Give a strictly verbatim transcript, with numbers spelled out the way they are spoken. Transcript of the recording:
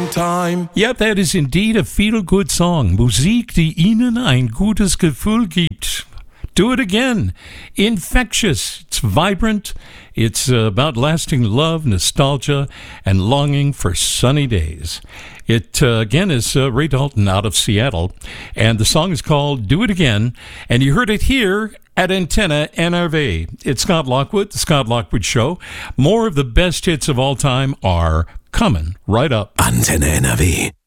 long time. Yep, that is indeed a feel-good song. Musik, die Ihnen ein gutes Gefühl gibt. Do it again. Infectious. It's vibrant. It's uh, about lasting love, nostalgia, and longing for sunny days. It, uh, again, is uh, Ray Dalton out of Seattle, and the song is called Do It Again, and you heard it here at Antenna N R V. It's Scott Lockwood, The Scott Lockwood Show. More of the best hits of all time are coming right up. Antenne N R W.